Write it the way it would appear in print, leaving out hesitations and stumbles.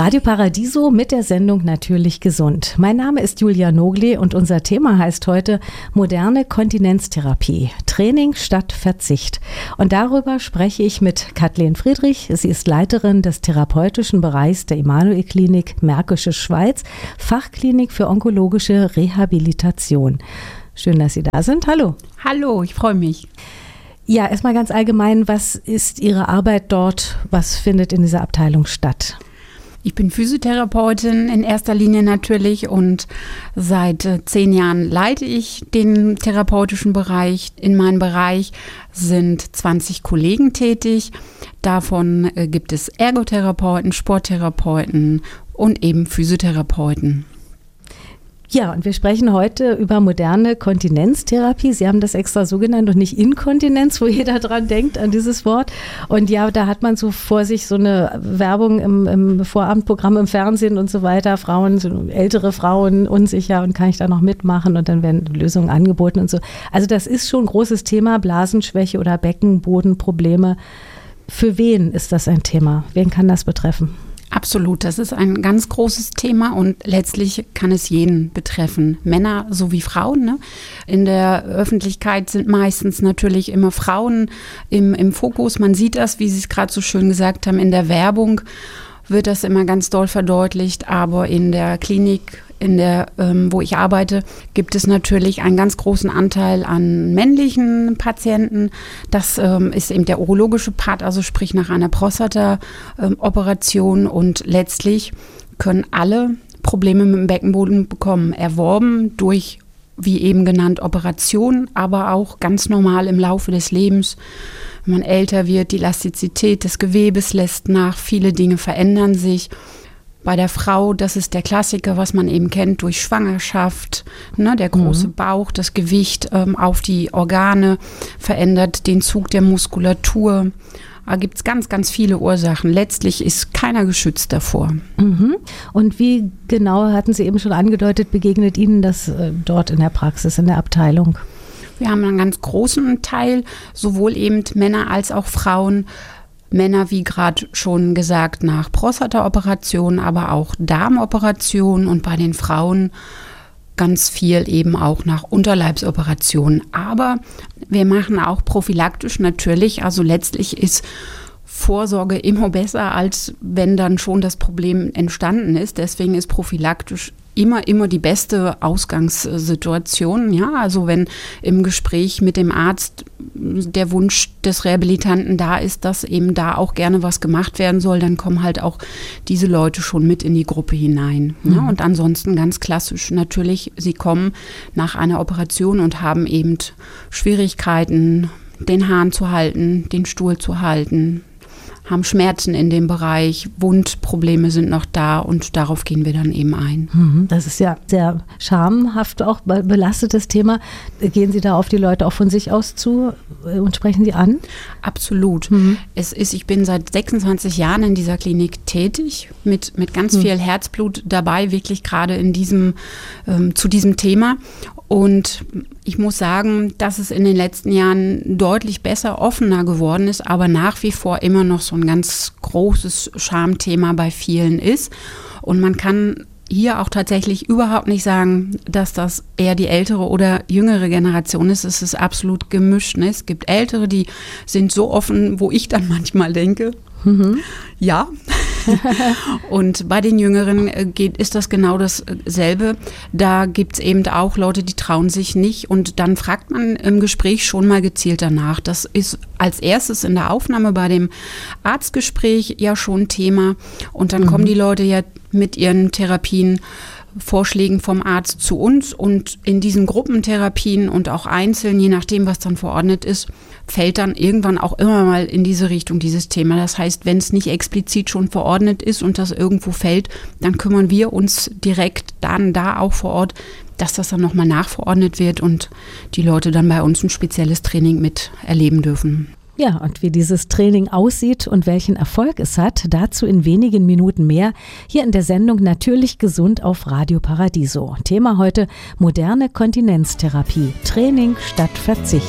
Radio Paradiso mit der Sendung Natürlich gesund. Mein Name ist Julia Nogli und unser Thema heißt heute moderne Kontinenztherapie, Training statt Verzicht. Und darüber spreche ich mit Kathleen Friedrich. Sie ist Leiterin des therapeutischen Bereichs der Emanuel-Klinik Märkische Schweiz, Fachklinik für onkologische Rehabilitation. Schön, dass Sie da sind. Hallo. Hallo, ich freue mich. Ja, erstmal ganz allgemein, was ist Ihre Arbeit dort? Was findet in dieser Abteilung statt? Ich bin Physiotherapeutin in erster Linie natürlich und seit 10 Jahren leite ich den therapeutischen Bereich. In meinem Bereich sind 20 Kollegen tätig. Davon gibt es Ergotherapeuten, Sporttherapeuten und eben Physiotherapeuten. Ja, und wir sprechen heute über moderne Kontinenztherapie. Sie haben das extra so genannt und nicht Inkontinenz, wo jeder dran denkt, an dieses Wort. Und ja, da hat man so vor sich so eine Werbung im Vorabendprogramm im Fernsehen und so weiter. Frauen, so ältere Frauen, unsicher und kann ich da noch mitmachen? Und dann werden Lösungen angeboten und so. Also das ist schon ein großes Thema, Blasenschwäche oder Beckenbodenprobleme. Für wen ist das ein Thema? Wen kann das betreffen? Absolut, das ist ein ganz großes Thema und letztlich kann es jeden betreffen, Männer sowie Frauen. Ne? In der Öffentlichkeit sind meistens natürlich immer Frauen im Fokus. Man sieht das, wie Sie es gerade so schön gesagt haben, in der Werbung wird das immer ganz doll verdeutlicht, aber in der Klinik, wo ich arbeite, gibt es natürlich einen ganz großen Anteil an männlichen Patienten. Das ist eben der urologische Part, also sprich nach einer Prostata-Operation. Und letztlich können alle Probleme mit dem Beckenboden bekommen, erworben durch, wie eben genannt, Operationen, aber auch ganz normal im Laufe des Lebens. Wenn man älter wird, die Elastizität des Gewebes lässt nach, viele Dinge verändern sich. Bei der Frau, das ist der Klassiker, was man eben kennt durch Schwangerschaft, ne, der große Bauch, das Gewicht auf die Organe verändert den Zug der Muskulatur. Da gibt es ganz, ganz viele Ursachen. Letztlich ist keiner geschützt davor. Mhm. Und wie genau, hatten Sie eben schon angedeutet, begegnet Ihnen das dort in der Praxis, in der Abteilung? Wir haben einen ganz großen Teil, sowohl eben Männer als auch Frauen. Männer, wie gerade schon gesagt, nach Prostata-Operationen, aber auch Darmoperationen und bei den Frauen ganz viel eben auch nach Unterleibsoperationen. Aber wir machen auch prophylaktisch natürlich, also letztlich ist Vorsorge immer besser, als wenn dann schon das Problem entstanden ist. Deswegen ist prophylaktisch immer die beste Ausgangssituation. Ja, also wenn im Gespräch mit dem Arzt der Wunsch des Rehabilitanten da ist, dass eben da auch gerne was gemacht werden soll, dann kommen halt auch diese Leute schon mit in die Gruppe hinein. Ja, und ansonsten ganz klassisch natürlich, sie kommen nach einer Operation und haben eben Schwierigkeiten, den Hahn zu halten, den Stuhl zu halten, haben Schmerzen in dem Bereich, Wundprobleme sind noch da und darauf gehen wir dann eben ein. Das ist ja sehr schamhaft auch belastetes Thema. Gehen Sie da auf die Leute auch von sich aus zu und sprechen Sie an? Absolut. Ich bin seit 26 Jahren in dieser Klinik tätig, mit ganz viel Herzblut dabei, wirklich gerade zu diesem Thema. Und ich muss sagen, dass es in den letzten Jahren deutlich besser, offener geworden ist, aber nach wie vor immer noch so ein ganz großes Schamthema bei vielen ist. Und man kann hier auch tatsächlich überhaupt nicht sagen, dass das eher die ältere oder jüngere Generation ist. Es ist absolut gemischt. Ne? Es gibt Ältere, die sind so offen, wo ich dann manchmal denke, ja. Und bei den Jüngeren ist das genau dasselbe. Da gibt es eben auch Leute, die trauen sich nicht. Und dann fragt man im Gespräch schon mal gezielt danach. Das ist als erstes in der Aufnahme bei dem Arztgespräch ja schon Thema. Und dann kommen die Leute ja mit ihren Therapien, Vorschlägen vom Arzt zu uns. Und in diesen Gruppentherapien und auch einzeln, je nachdem, was dann verordnet ist, fällt dann irgendwann auch immer mal in diese Richtung dieses Thema. Das heißt, wenn es nicht explizit schon verordnet ist und das irgendwo fällt, dann kümmern wir uns direkt dann da auch vor Ort, dass das dann nochmal nachverordnet wird und die Leute dann bei uns ein spezielles Training mit erleben dürfen. Ja, und wie dieses Training aussieht und welchen Erfolg es hat, dazu in wenigen Minuten mehr, hier in der Sendung Natürlich gesund auf Radio Paradiso. Thema heute: moderne Kontinenztherapie, Training statt Verzicht.